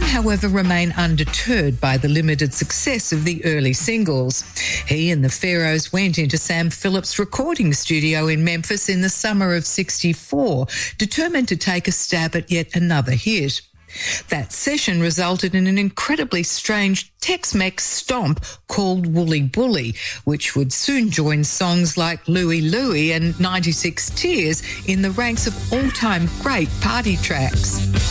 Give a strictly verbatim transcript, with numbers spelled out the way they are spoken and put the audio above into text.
Sam, however, remained undeterred by the limited success of the early singles. He and the Pharaohs went into Sam Phillips' recording studio in Memphis in the summer of sixty-four, determined to take a stab at yet another hit. That session resulted in an incredibly strange Tex-Mex stomp called Wooly Bully, which would soon join songs like Louie Louie and ninety-six Tears in the ranks of all-time great party tracks.